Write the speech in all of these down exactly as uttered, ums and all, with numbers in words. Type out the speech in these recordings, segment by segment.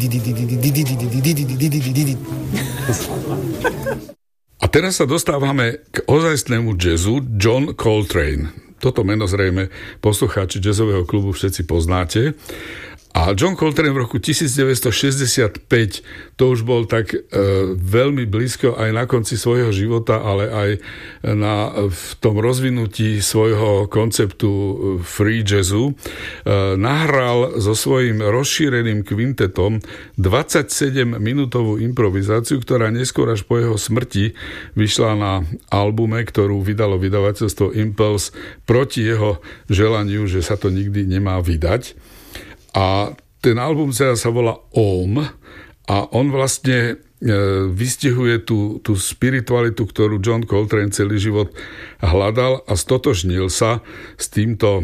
A teraz sa dostávame k ozajstnému jazzu. John Coltrane. Toto meno zrejme poslucháči jazzového klubu všetci poznáte. A John Coltrane v roku devätnásťstošesťdesiatpäť, to už bol tak e, veľmi blízko aj na konci svojho života, ale aj na, v tom rozvinutí svojho konceptu free jazzu, e, nahral so svojím rozšíreným kvintetom dvadsaťsedemminútovú improvizáciu, ktorá neskôr až po jeho smrti vyšla na albume, ktorú vydalo vydavateľstvo Impulse proti jeho želaniu, že sa to nikdy nemá vydať. A ten album sa volá Om a on vlastne vystihuje tú, tú spiritualitu, ktorú John Coltrane celý život hľadal a stotožnil sa s týmto e,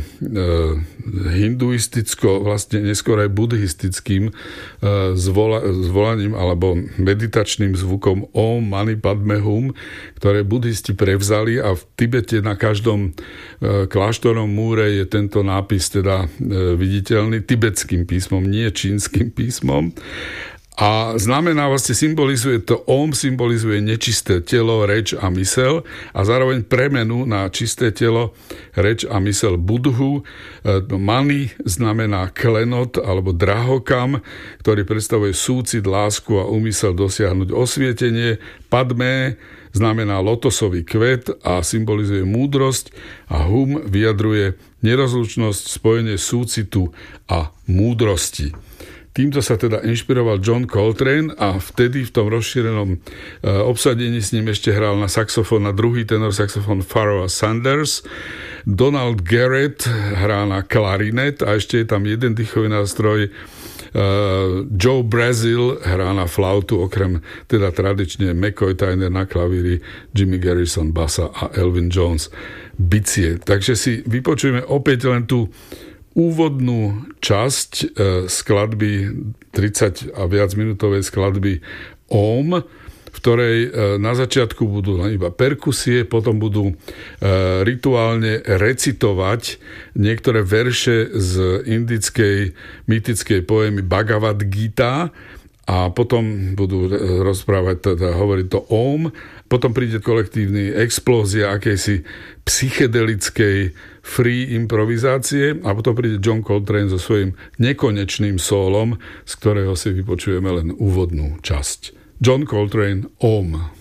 hinduisticko, vlastne neskôr aj buddhistickým e, zvola, zvolaním alebo meditačným zvukom Om Mani Padme Hum, ktoré buddhisti prevzali a v Tibete na každom e, kláštornom múre je tento nápis teda e, viditeľný tibetským písmom, nie čínskym písmom. A znamená, vlastne symbolizuje to, Om symbolizuje nečisté telo, reč a mysel a zároveň premenu na čisté telo, reč a mysel Budhu. Mani znamená klenot alebo drahokam, ktorý predstavuje súcit, lásku a úmysel dosiahnuť osvietenie. Padme znamená lotosový kvet a symbolizuje múdrosť a Hum vyjadruje nerozlučnosť, spojenie súcitu a múdrosti. Týmto sa teda inšpiroval John Coltrane a vtedy v tom rozšírenom obsadení s ním ešte hral na saxofón, na druhý tenor saxofón Pharoah Sanders. Donald Garrett hrá na klarinet a ešte je tam jeden dýchový nástroj. Joe Brazil hrá na flautu, okrem teda tradične McCoy Tyner na klavíri, Jimmy Garrison basa a Elvin Jones bicie. Takže si vypočujeme opäť len tú úvodnú časť e, skladby, tridsať a viac minútovej skladby Om, v ktorej e, na začiatku budú len iba perkusie, potom budú e, rituálne recitovať niektoré verše z indickej mýtickej poémy Bhagavad Gita a potom budú rozprávať, teda hovoriť to Om, potom príde kolektívny explózia akejsi psychedelickej free improvizácie a potom príde John Coltrane so svojím nekonečným sólom, z ktorého si vypočujeme len úvodnú časť. John Coltrane, Om.